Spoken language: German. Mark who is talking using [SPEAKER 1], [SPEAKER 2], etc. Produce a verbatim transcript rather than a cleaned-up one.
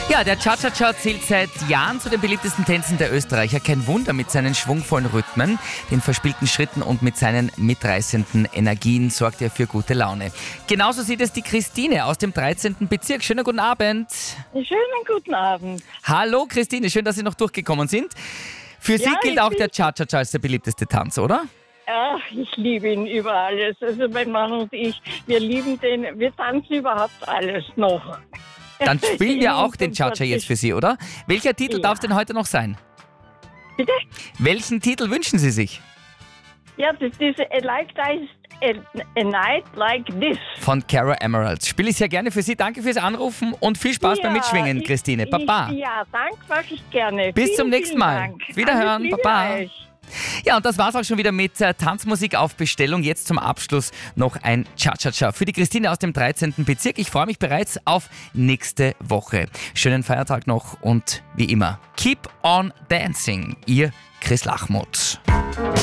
[SPEAKER 1] Ja, der Cha-Cha-Cha zählt seit Jahren zu den beliebtesten Tänzen der Österreicher. Kein Wunder, mit seinen schwungvollen Rhythmen, den verspielten Schritten und mit seinen mitreißenden Energien sorgt er für gute Laune. Genauso sieht es die Christine aus dem dreizehnten Bezirk. Schönen guten Abend.
[SPEAKER 2] Schönen guten Abend.
[SPEAKER 1] Hallo Christine, schön, dass Sie noch durchgekommen sind. Für Sie
[SPEAKER 2] Ja,
[SPEAKER 1] gilt
[SPEAKER 2] ich
[SPEAKER 1] auch
[SPEAKER 2] bin-
[SPEAKER 1] der Cha-Cha-Cha als der beliebteste Tanz, oder?
[SPEAKER 2] Ach, ich liebe ihn über alles. Also mein Mann und ich, wir lieben den, wir tanzen überhaupt alles noch.
[SPEAKER 1] Dann spielen wir auch den
[SPEAKER 2] Und
[SPEAKER 1] Cha-Cha jetzt für Sie, oder? Welcher Titel
[SPEAKER 2] Ja.
[SPEAKER 1] darf es denn heute noch sein?
[SPEAKER 2] Bitte?
[SPEAKER 1] Welchen Titel wünschen Sie sich?
[SPEAKER 2] Ja, das ist a, like this, a, a night like this.
[SPEAKER 1] Von Cara Emerald. Spiele ich sehr gerne für Sie. Danke fürs Anrufen und viel Spaß beim
[SPEAKER 2] Ja,
[SPEAKER 1] Mitschwingen,
[SPEAKER 2] ich-
[SPEAKER 1] Christine. Baba.
[SPEAKER 2] Ich, ja, danke, mache ich gerne.
[SPEAKER 1] Bis
[SPEAKER 2] vielen,
[SPEAKER 1] zum nächsten
[SPEAKER 2] vielen
[SPEAKER 1] Mal.
[SPEAKER 2] Dank.
[SPEAKER 1] Wiederhören.
[SPEAKER 2] Alles Liebe
[SPEAKER 1] Baba.
[SPEAKER 2] euch.
[SPEAKER 1] Ja, und das war's auch schon wieder mit äh, Tanzmusik auf Bestellung. Jetzt zum Abschluss noch ein Cha-Cha-Cha für die Christine aus dem dreizehnten Bezirk. Ich freue mich bereits auf nächste Woche. Schönen Feiertag noch und wie immer, keep on dancing. Ihr Chris Lachmuth.